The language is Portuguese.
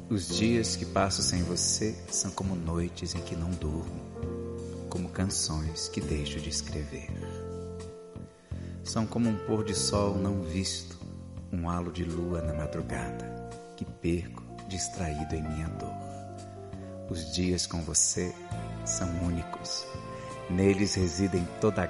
Os dias que passo sem você são como noites em que não durmo, como canções que deixo de escrever. São como um pôr de sol não visto, um halo de lua na madrugada, que perco distraído em minha dor. Os dias com você são únicos, neles residem toda a